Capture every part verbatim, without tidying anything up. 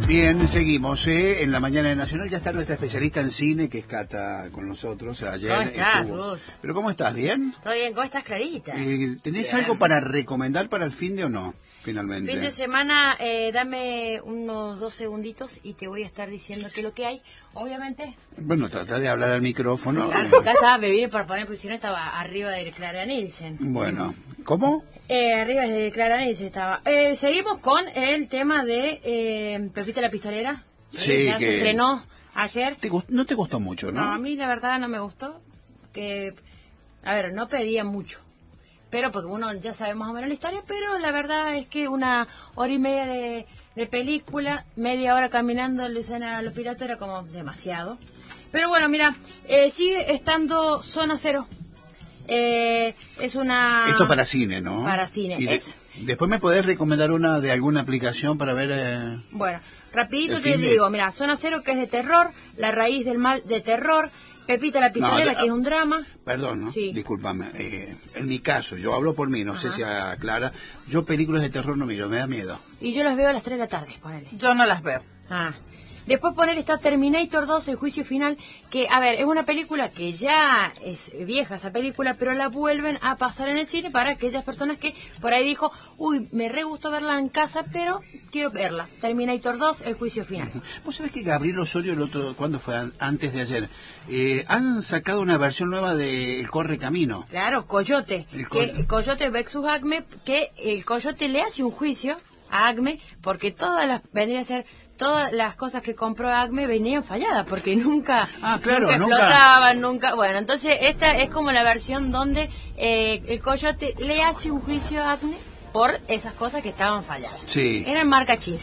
Bien, seguimos ¿eh? En la mañana de Nacional. Ya está nuestra especialista en cine, que es Cata, con nosotros. Ayer ¿Cómo estás, estuvo... Gus? ¿Pero cómo estás? ¿Bien? Todo bien, ¿cómo estás, Clarita? Eh, ¿Tenés Bien. algo para recomendar para el fin de o no, finalmente? Fin de semana, eh, dame unos dos segunditos y te voy a estar diciendo qué es lo que hay. Obviamente... Bueno, trata de hablar al micrófono. Claro, acá estaba, me vine para poner, porque si no estaba arriba de Clara Nielsen. Bueno, ¿cómo? Eh, arriba de Clara Nielsen estaba. Eh, seguimos con el tema de eh, Pepita la Pistolera. Sí, ya que... se estrenó ayer. Te gust... No te gustó mucho, ¿no? No, a mí la verdad no me gustó. Que, a ver, no pedía mucho. Pero porque uno ya sabe más o menos la historia, pero la verdad es que una hora y media de, de película, media hora caminando en Luciana los Piratas era como demasiado. Pero bueno, mira, eh, sigue estando Zona Cero. Eh, es una... Esto para cine, ¿no? Para cine. Y de... es... Después me podés recomendar una de alguna aplicación para ver... Eh... Bueno, rapidito el te fin de... digo, mira, Zona Cero, que es de terror, La Raíz del Mal de terror, Pepita la Pistolera, no, que es un drama. Perdón, ¿no? Sí. Discúlpame. Eh, en mi caso, yo hablo por mí, no Ajá. sé si a Clara, yo películas de terror no miro, me da miedo. Y yo las veo a las tres de la tarde, ponele. Yo no las veo. Ah. Después poner está Terminator dos, el juicio final, que, a ver, es una película que ya es vieja esa película, pero la vuelven a pasar en el cine para aquellas personas que por ahí dijo, uy, me re gustó verla en casa, pero quiero verla. Terminator dos, el juicio final. Vos sabés que Gabriel Osorio, el otro, ¿cuándo fue? Antes de ayer, eh, han sacado una versión nueva de El Corre Camino. Claro, Coyote. El co que, Coyote versus Acme, que el Coyote le hace un juicio a Acme, porque todas las, vendría a ser... todas las cosas que compró Acme venían falladas, porque nunca, ah, claro, nunca nunca explotaban, nunca... Bueno, entonces esta es como la versión donde eh, el Coyote le hace un juicio a Acme por esas cosas que estaban falladas. Sí. Eran marca china.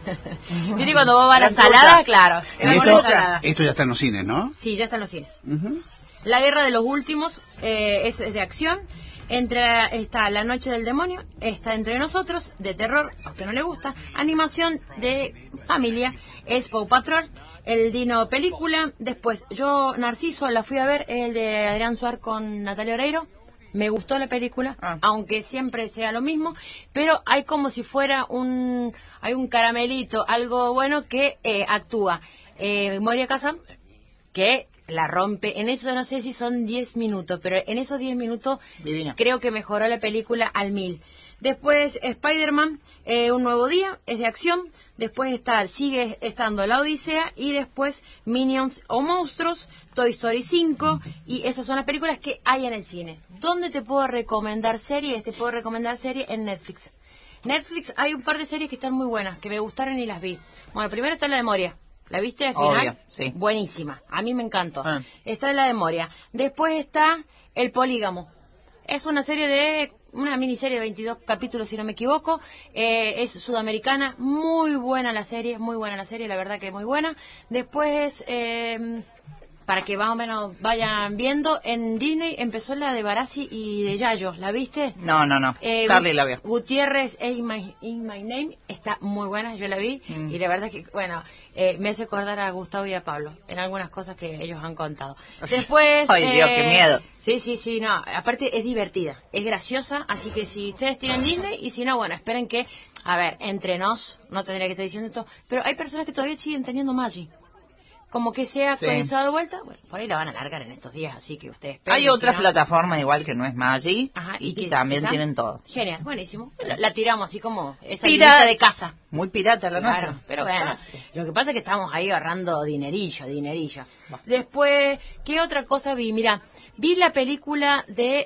¿Viste cuando vos vas a la salada? Claro. Esto, esto ya está en los cines, ¿no? Sí, ya está en los cines. Uh-huh. La Guerra de los Últimos, eh, eso es de acción. Entre está La Noche del Demonio, está Entre Nosotros, de terror, a usted no le gusta. Animación de familia, es Paw Patrol, el Dino película. Después, yo, Narciso, la fui a ver, el de Adrián Suar con Natalia Oreiro. Me gustó la película, ah. aunque siempre sea lo mismo, pero hay como si fuera un, hay un caramelito, algo bueno que eh, actúa. Eh, Moria Kazan, que... la rompe, en eso no sé si son diez minutos, pero en esos diez minutos Divino. Creo que mejoró la película al mil. Después Spider-Man, eh, Un Nuevo Día, es de acción. Después está, sigue estando La Odisea y después Minions o Monstruos, Toy Story cinco, y esas son las películas que hay en el cine. ¿Dónde te puedo recomendar series? Te puedo recomendar series en Netflix. Netflix hay un par de series que están muy buenas, que me gustaron y las vi. Bueno, primero está La de Moria. ¿La viste al final? Obvio, sí. Buenísima. A mí me encantó. Ah. Está en La de Moria. Después está El Polígamo. Es una serie de... una miniserie de veintidós capítulos, si no me equivoco. Eh, es sudamericana. Muy buena la serie. Muy buena la serie. La verdad que muy buena. Después... Eh, para que más o menos vayan viendo, en Disney empezó la de Barassi y de Yayo. ¿La viste? No, no, no. Eh, Charlie la vio. Gutiérrez in my, in my Name está muy buena, yo la vi. Mm. Y la verdad que, bueno, eh, me hace acordar a Gustavo y a Pablo en algunas cosas que ellos han contado. Después... ¡Ay, Dios, eh, qué miedo! Sí, sí, sí, no. Aparte es divertida, es graciosa, así que si ustedes tienen Disney, y si no, bueno, esperen que... A ver, entre nos, no tendría que estar diciendo esto, pero hay personas que todavía siguen teniendo Maggi. Como que se ha actualizado sí. de vuelta, bueno, por ahí la van a largar en estos días, así que ustedes... Hay si otras no... plataformas igual que no es Maggi, Ajá, y, y que también ¿está? tienen todo. Genial, buenísimo. La, la tiramos así como esa Pirata de casa. Muy pirata la claro, nuestra. Pero bueno, exacto. Lo que pasa es que estamos ahí agarrando dinerillo, dinerillo. Bah. Después, ¿qué otra cosa vi? Mira, vi la película de...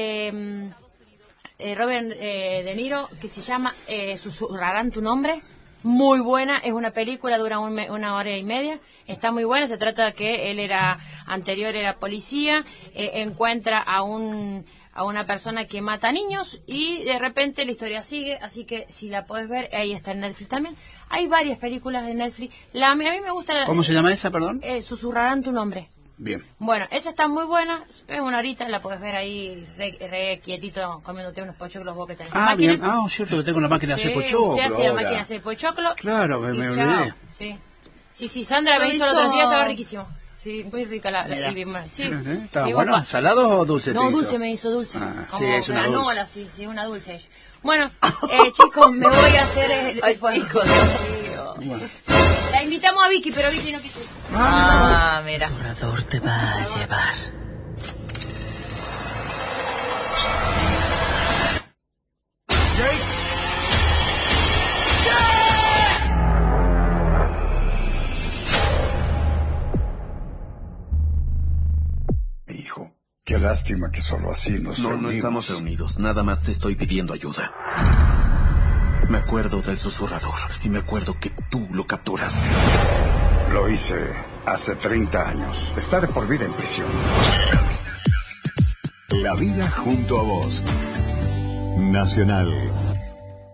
Eh, eh, Robert eh, De Niro, que se llama eh, Susurrarán tu nombre. Muy buena, es una película, dura un me, una hora y media, está muy buena, se trata de que él era, anterior era policía, eh, encuentra a un a una persona que mata niños y de repente la historia sigue, así que si la puedes ver, ahí está en Netflix también. Hay varias películas de Netflix, la, a mí me gusta... ¿Cómo se llama esa, perdón? Eh, Susurrarán tu nombre. Bien. Bueno, esa está muy buena, es una horita, la puedes ver ahí re, re quietito comiéndote unos pochoclos vos que tenés. Ah, bien, ah, cierto que tengo la máquina de sí, hacer pochoclo. Usted hace la máquina de hacer pochoclo. Claro, me, me olvidé. Sí. sí, sí, Sandra me hizo el otro día, estaba riquísimo. Sí, muy rica la... la y, sí, sí, ¿eh? ¿Estaba bueno? ¿Salados o dulce No, te hizo? dulce me hizo, dulce. Ah, como sí, es una granola, dulce. sí, sí, una dulce ella. Bueno, eh, chicos, me voy a hacer el... Ay, hijo, Dios mío. Bueno. La invitamos a Vicky, pero Vicky no quiso. Ah, mira. El susurrador te va a llevar. Hijo, qué lástima que solo así nos No, reunimos. no estamos reunidos. Nada más te estoy pidiendo ayuda. Me acuerdo del susurrador y me acuerdo que tú lo capturaste. Lo hice hace treinta años. Está de por vida en prisión. La vida junto a vos. Nacional.